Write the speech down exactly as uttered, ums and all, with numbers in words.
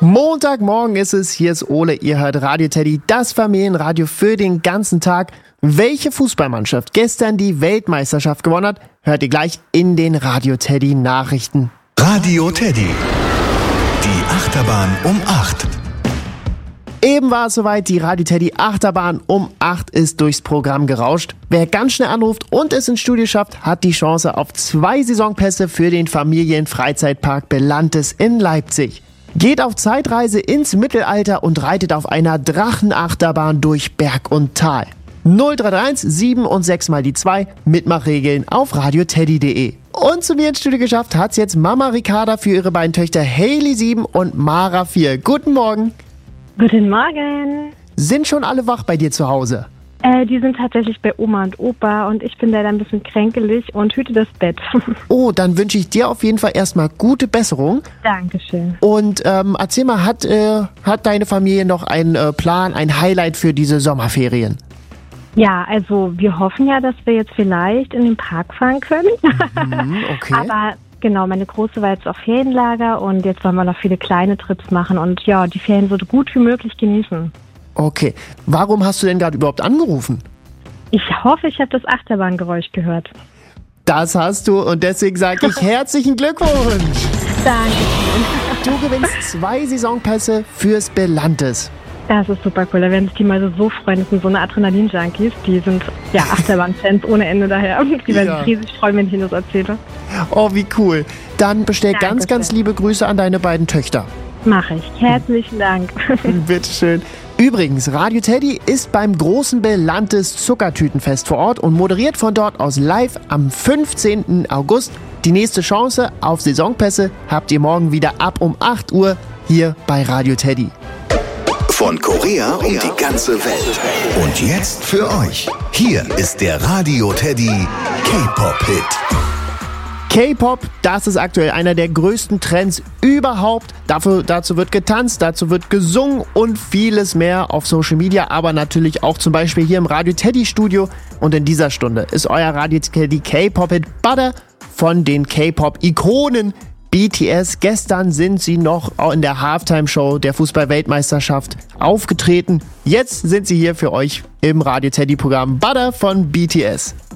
Montagmorgen ist es, hier ist Ole, ihr hört Radio Teddy, das Familienradio für den ganzen Tag. Welche Fußballmannschaft gestern die Weltmeisterschaft gewonnen hat, hört ihr gleich in den Radio Teddy Nachrichten. Radio Teddy, die Achterbahn um acht. Eben war es soweit, die Radio Teddy Achterbahn um acht ist durchs Programm gerauscht. Wer ganz schnell anruft und es ins Studio schafft, hat die Chance auf zwei Saisonpässe für den Familienfreizeitpark Belantes in Leipzig. Geht auf Zeitreise ins Mittelalter und reitet auf einer Drachenachterbahn durch Berg und Tal. null drei drei eins sieben und sechs mal die zwei, Mitmachregeln auf radioteddy punkt de. Und zu mir ins Studio geschafft hat's jetzt Mama Ricarda für ihre beiden Töchter Hailey sieben und Mara vier. Guten Morgen. Guten Morgen. Sind schon alle wach bei dir zu Hause? Äh, die sind tatsächlich bei Oma und Opa und ich bin leider ein bisschen kränkelig und hüte das Bett. Oh, dann wünsche ich dir auf jeden Fall erstmal gute Besserung. Dankeschön. Und ähm, erzähl mal, hat, äh, hat deine Familie noch einen äh, Plan, ein Highlight für diese Sommerferien? Ja, also wir hoffen ja, dass wir jetzt vielleicht in den Park fahren können. Mhm, okay. Aber genau, meine Große war jetzt auf Ferienlager und jetzt wollen wir noch viele kleine Trips machen und ja, die Ferien so gut wie möglich genießen. Okay. Warum hast du denn gerade überhaupt angerufen? Ich hoffe, ich habe das Achterbahngeräusch gehört. Das hast du und deswegen sage ich herzlichen Glückwunsch. Dankeschön. Du gewinnst zwei Saisonpässe fürs Belantes. Das ist super cool, da werden sich die mal so freuen. Das sind so eine Adrenalin-Junkies, die sind ja Achterbahn-Fans ohne Ende daher. Die werden Ja. sich riesig freuen, wenn ich ihnen das erzähle. Oh, wie cool. Dann bestell Danke ganz, ganz sehr. liebe Grüße an deine beiden Töchter. Mache ich. Herzlichen Dank. Bitteschön. Übrigens, Radio Teddy ist beim großen Belantes Zuckertütenfest vor Ort und moderiert von dort aus live am fünfzehnten August. Die nächste Chance auf Saisonpässe habt ihr morgen wieder ab um acht Uhr hier bei Radio Teddy. Von Korea um die ganze Welt. Und jetzt für euch. Hier ist der Radio Teddy K-Pop-Hit. K-Pop, das ist aktuell einer der größten Trends überhaupt. Dafür, dazu wird getanzt, dazu wird gesungen und vieles mehr auf Social Media, aber natürlich auch zum Beispiel hier im Radio Teddy Studio. Und in dieser Stunde ist euer Radio Teddy K-Pop-Hit Butter von den K-Pop-Ikonen B T S. Gestern sind sie noch in der Halftime-Show der Fußball-Weltmeisterschaft aufgetreten. Jetzt sind sie hier für euch im Radio Teddy-Programm Butter von B T S.